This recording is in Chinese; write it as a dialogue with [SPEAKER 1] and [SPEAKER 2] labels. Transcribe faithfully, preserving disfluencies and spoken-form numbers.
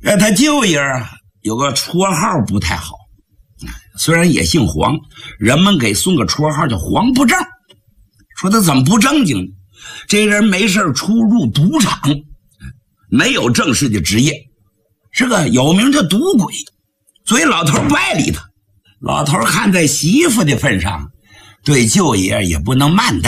[SPEAKER 1] 呃，他舅爷啊有个绰号不太好，虽然也姓黄，人们给送个绰号叫黄不正，说他怎么不正经呢？这人没事出入赌场，没有正式的职业，是个有名的赌鬼，所以老头不爱理他。老头看在媳妇的份上，对舅爷也不能慢待。